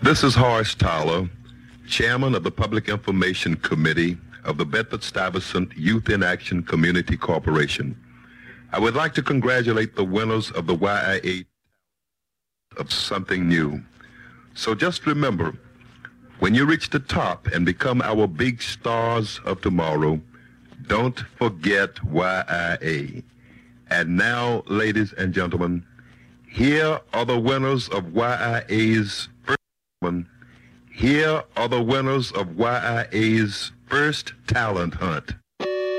This is Horace Tyler, Chairman of the Public Information Committee of the Bedford-Stuyvesant Youth in Action Community Corporation. I would like to congratulate the winners of the YIA of something new. So just remember, when you reach the top and become our big stars of tomorrow, don't forget YIA. And now, ladies and gentlemen, here are the winners of YIA's first one. Here are the winners of YIA's first talent hunt.